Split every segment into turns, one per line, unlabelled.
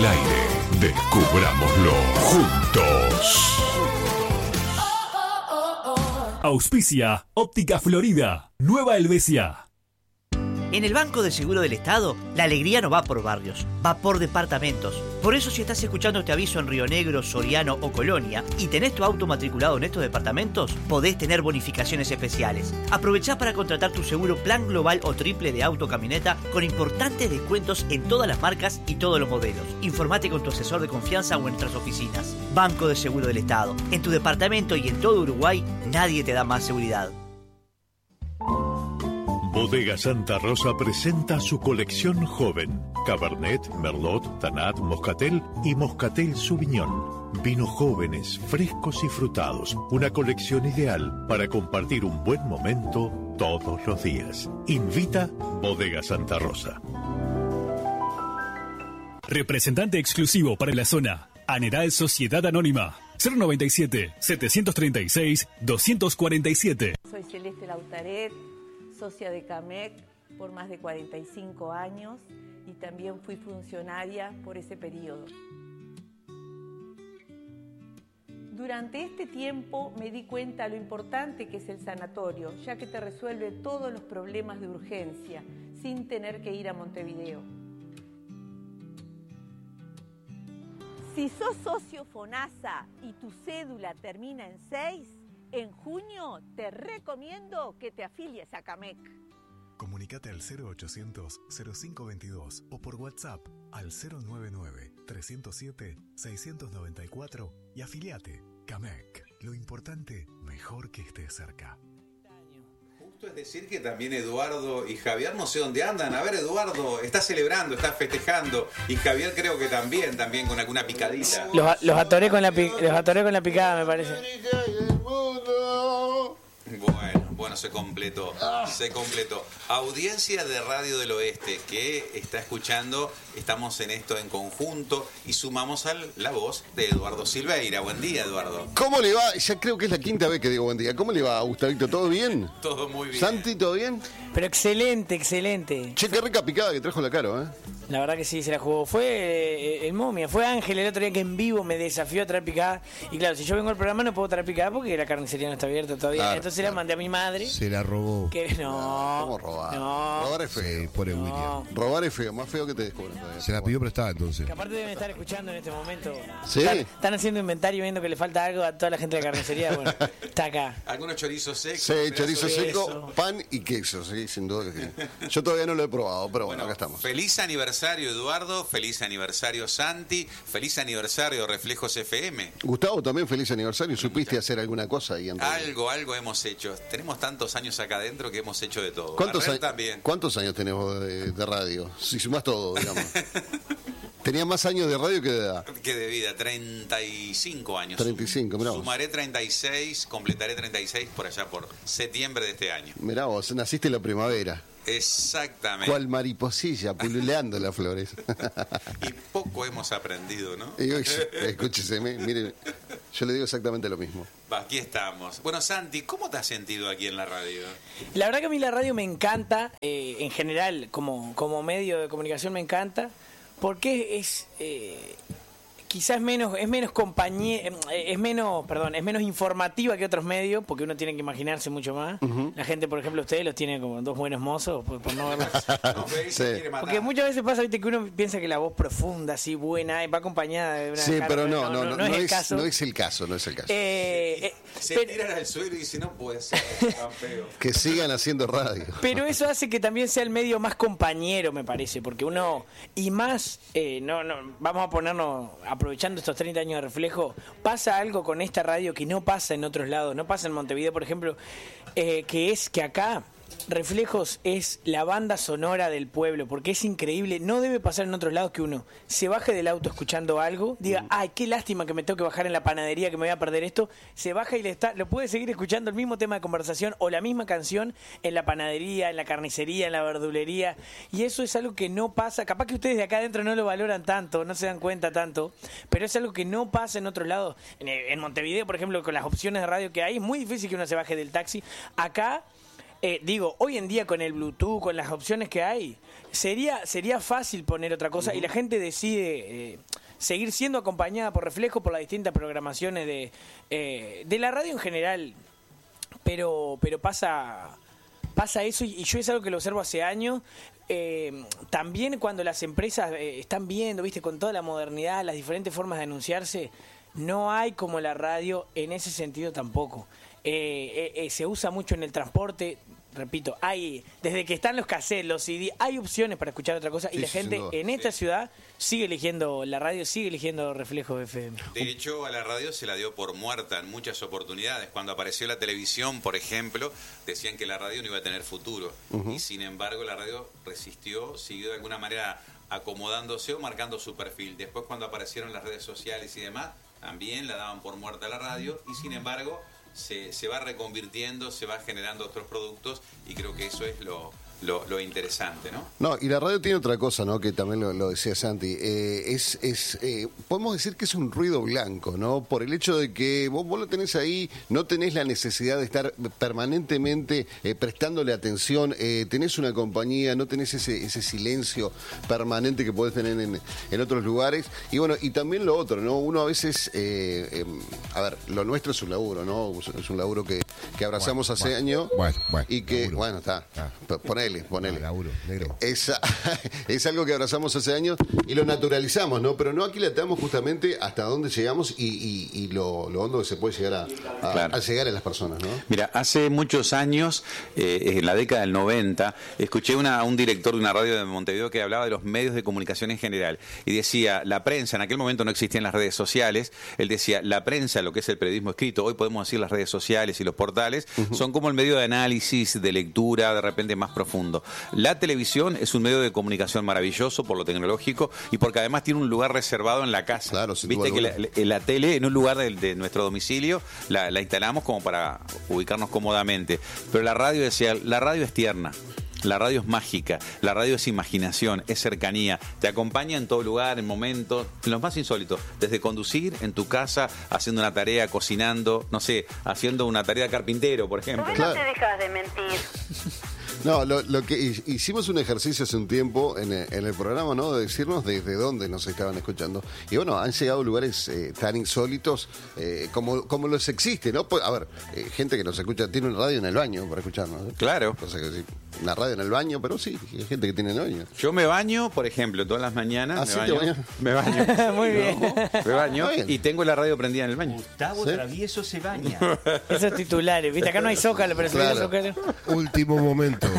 aire. Descubrámoslo juntos.
Auspicia Óptica Florida, Nueva Helvecia.
En el Banco de Seguro del Estado, la alegría no va por barrios, va por departamentos. Por eso, si estás escuchando este aviso en Río Negro, Soriano o Colonia y tenés tu auto matriculado en estos departamentos, podés tener bonificaciones especiales. Aprovechá para contratar tu seguro plan global o triple de auto camioneta con importantes descuentos en todas las marcas y todos los modelos. Informate con tu asesor de confianza o en nuestras oficinas. Banco de Seguro del Estado. En tu departamento y en todo Uruguay, nadie te da más seguridad.
Bodega Santa Rosa presenta su colección joven. Cabernet, Merlot, Tanat, Moscatel y Moscatel Sauvignon. Vinos jóvenes, frescos y frutados. Una colección ideal para compartir un buen momento todos los días. Invita Bodega Santa Rosa.
Representante exclusivo para la zona. Aneral Sociedad Anónima. 097-736-247.
Soy Celeste Lautaret, socia de CAMEC por más de 45 años y también fui funcionaria por ese periodo. Durante este tiempo me di cuenta lo importante que es el sanatorio, ya que te resuelve todos los problemas de urgencia sin tener que ir a Montevideo. Si sos socio FONASA y tu cédula termina en 6, en junio te recomiendo que te afilies a CAMEC.
Comunicate al 0800-0522 o por WhatsApp al 099-307-694 y afiliate. CAMEC. Lo importante, mejor que estés cerca.
Justo es decir que también Eduardo y Javier no sé dónde andan. A ver, Eduardo está celebrando, está festejando. Y Javier creo que también con alguna picadita.
Los atoré con la picada, me parece.
Bueno, se completó. Audiencia de Radio del Oeste que está escuchando, estamos en esto en conjunto y sumamos a la voz de Eduardo Silveira. Buen día, Eduardo.
¿Cómo le va? Ya creo que es la quinta vez que digo buen día. ¿Cómo le va, Gustavito? ¿Todo bien?
Todo muy bien.
¿Santi, todo bien?
Pero excelente.
Che, qué rica picada que trajo la Caro, ¿eh?
La verdad que sí, se la jugó. Fue el momia, fue Ángel el otro día que en vivo me desafió a traer picada. Y claro, si yo vengo al programa no puedo traer picada porque la carnicería no está abierta todavía.
Claro,
entonces la mandé a mi madre.
Se la robó.
Que no.
¿Cómo robar?
No.
Robar es feo.
Sí, pobre William.
Robar es feo, más feo que te descubren.
Se la pidió prestada entonces.
Que aparte deben estar escuchando en este momento.
¿Sí?
Están haciendo inventario viendo que le falta algo a toda la gente de la carnicería. Bueno, está acá.
Algunos chorizos secos.
Sí, chorizo seco,
queso.
pan y queso, sí, sin duda que sí. Yo todavía no lo he probado, pero bueno, acá estamos.
Feliz aniversario, Eduardo. Feliz aniversario, Santi. Feliz aniversario, Reflejos FM.
Gustavo, también feliz aniversario. ¿Supiste hacer alguna cosa ahí antes?
Algo hemos hecho. Tenemos tantos años acá adentro que hemos hecho de todo. También.
¿Cuántos años tenés vos de radio? Si sumás todo, digamos. Tenía más años de radio que de edad.
Que de vida, 35 años.
35, mirá vos.
Sumaré 36, completaré 36 por allá por septiembre de este año.
Mirá vos, naciste en la primavera.
Exactamente.
Cual mariposilla pululeando las flores.
Y poco hemos aprendido, ¿no?
Escúchese, mire, yo le digo exactamente lo mismo.
Aquí estamos. Bueno, Santi, ¿cómo te has sentido aquí en la radio?
La verdad que a mí la radio me encanta, en general, como medio de comunicación me encanta, porque es quizás es menos informativa que otros medios, porque uno tiene que imaginarse mucho más. Uh-huh. La gente, por ejemplo, ustedes los tiene como dos buenos mozos, por no verlos.
Sí.
Porque muchas veces pasa, viste, que uno piensa que la voz profunda, así buena, va acompañada de una
sí,
cara,
pero no
es el caso.
No es el caso.
Se tiran al suelo y dice, no puede ser tan feo.
Que sigan haciendo radio.
Pero eso hace que también sea el medio más compañero, me parece, porque uno, y más, vamos a ponernos, aprovechando estos 30 años de Reflejo, pasa algo con esta radio que no pasa en otros lados, no pasa en Montevideo, por ejemplo, que es que acá Reflejos es la banda sonora del pueblo, porque es increíble, no debe pasar en otros lados que uno se baje del auto escuchando algo, diga, ay, qué lástima que me tengo que bajar en la panadería, que me voy a perder esto, se baja y lo puede seguir escuchando el mismo tema de conversación o la misma canción en la panadería, en la carnicería, en la verdulería, y eso es algo que no pasa, capaz que ustedes de acá adentro no lo valoran tanto, no se dan cuenta tanto, pero es algo que no pasa en otros lados. En Montevideo, por ejemplo, con las opciones de radio que hay, es muy difícil que uno se baje del taxi. Acá hoy en día con el Bluetooth, con las opciones que hay, sería fácil poner otra cosa y la gente decide seguir siendo acompañada por Reflejo, por las distintas programaciones de la radio en general. Pero pasa eso, y yo es algo que lo observo hace años. También cuando las empresas están viendo, viste, con toda la modernidad, las diferentes formas de anunciarse, no hay como la radio en ese sentido tampoco. Se usa mucho en el transporte. Repito, desde que están los cassettes, los CD, hay opciones para escuchar otra cosa, y la gente en esta ciudad sigue eligiendo la radio, sigue eligiendo Reflejo FM.
De hecho, a la radio se la dio por muerta en muchas oportunidades. Cuando apareció la televisión, por ejemplo, decían que la radio no iba a tener futuro. Y sin embargo, la radio resistió, siguió de alguna manera acomodándose o marcando su perfil. Después, cuando aparecieron las redes sociales y demás, también la daban por muerta a la radio, y sin embargo se va reconvirtiendo, se va generando otros productos, y creo que eso es lo interesante, ¿no?
No, y la radio tiene otra cosa, ¿no? Que también lo decía Santi. Podemos decir que es un ruido blanco, ¿no? Por el hecho de que vos lo tenés ahí, no tenés la necesidad de estar permanentemente prestándole atención, tenés una compañía, no tenés ese silencio permanente que podés tener en otros lugares. Y bueno, y también lo otro, ¿no? Uno a veces, a ver, lo nuestro es un laburo, ¿no? Es un laburo que abrazamos hace años. Y que, laburo. Bueno, está. Ponele.
Laburo, negro.
Es algo que abrazamos hace años y lo naturalizamos, ¿no? Pero no aquí le atamos justamente hasta dónde llegamos y lo hondo que se puede llegar a llegar a las personas, ¿no?
Mira, hace muchos años, en la década del 90, escuché a un director de una radio de Montevideo que hablaba de los medios de comunicación en general, y decía, la prensa, en aquel momento no existían las redes sociales, él decía, la prensa, lo que es el periodismo escrito, hoy podemos decir las redes sociales y los portales, son como el medio de análisis, de lectura, de repente más profundo. La televisión es un medio de comunicación maravilloso por lo tecnológico y porque además tiene un lugar reservado en la casa.
Claro,
viste que la tele en un lugar de nuestro domicilio la instalamos como para ubicarnos cómodamente. Pero la radio, decía, la radio es tierna. La radio es mágica, la radio es imaginación, es cercanía, te acompaña en todo lugar, en momentos, en los más insólitos, desde conducir en tu casa, haciendo una tarea, cocinando, no sé, haciendo una tarea de carpintero, por ejemplo.
¿Por qué no te dejas de mentir?
No, lo que hicimos un ejercicio hace un tiempo en el programa, ¿no? De decirnos desde dónde nos estaban escuchando. Y bueno, han llegado lugares tan insólitos como los existe, ¿no? Pues, a ver, gente que nos escucha, tiene una radio en el baño para escucharnos, ¿eh?
Claro.
O sea que sí, una radio en el baño, pero sí, hay gente que tiene en el baño.
Yo me baño, por ejemplo, todas las mañanas.
¿Ah,
me baño.
Muy bien.
Me baño y tengo la radio prendida en el baño.
Gustavo Travieso se baña.
Esos titulares, ¿viste? Acá no hay Zócalo, pero
claro.
si hay Zócalo.
Último momento.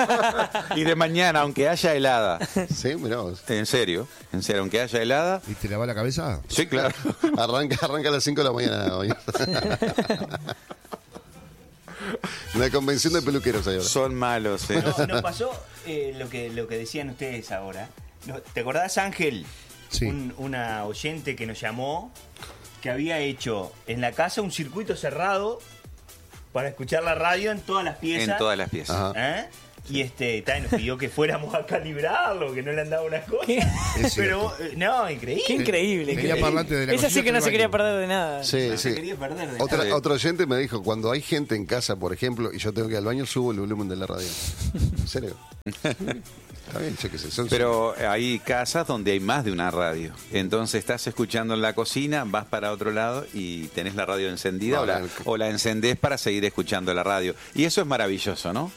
Y de mañana, aunque haya helada.
Sí, mirá vos.
En serio, aunque haya helada.
¿Y te lava la cabeza?
Sí, claro.
Arranca a las 5 de la mañana hoy. Una convención de peluqueros ahí ahora.
Son malos, ¿eh?
No, nos pasó lo que decían ustedes ahora. ¿Te acordás, Ángel?
Sí.
Una oyente que nos llamó, que había hecho en la casa un circuito cerrado para escuchar la radio en todas las piezas.
En todas las piezas.
¿Eh? Y nos pidió que fuéramos a calibrarlo, que no le han dado unas cosas. Pero, no, increíble.
Qué increíble.
Tenía parlante de la
Esa sí que no se quería perder de nada.
Sí,
No
sí.
se quería perder de nada.
Otro oyente me dijo, cuando hay gente en casa, por ejemplo, y yo tengo que ir al baño, subo el volumen de la radio. ¿En serio? Está bien, chéquese.
Pero hay casas donde hay más de una radio. Entonces estás escuchando en la cocina, vas para otro lado y tenés la radio encendida o la encendés para seguir escuchando la radio. Y eso es maravilloso, ¿no?